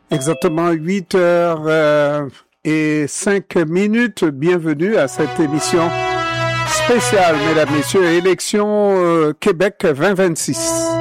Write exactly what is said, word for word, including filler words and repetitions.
Exactement huit heures euh, et cinq minutes. Bienvenue à cette émission spéciale, mesdames, messieurs, élection euh, Québec vingt vingt-six.